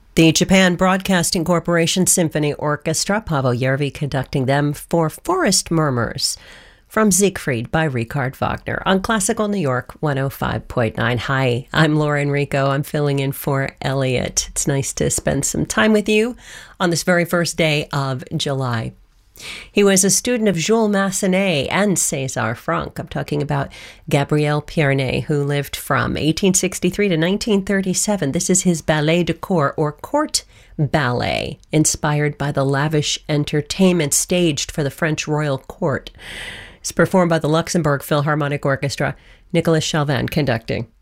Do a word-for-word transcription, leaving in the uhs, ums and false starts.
The Japan Broadcasting Corporation Symphony Orchestra, Pavel Järvi conducting them for Forest Murmurs from Siegfried by Richard Wagner on Classical New York one oh five point nine. Hi, I'm Laura Enrico. I'm filling in for Elliot. It's nice to spend some time with you on this very first day of July. He was a student of Jules Massenet and César Franck. I'm talking about Gabriel Pierné, who lived from eighteen sixty-three to nineteen thirty-seven. This is his ballet de cour, or court ballet, inspired by the lavish entertainment staged for the French royal court. It's performed by the Luxembourg Philharmonic Orchestra. Nicolas Chauvin conducting.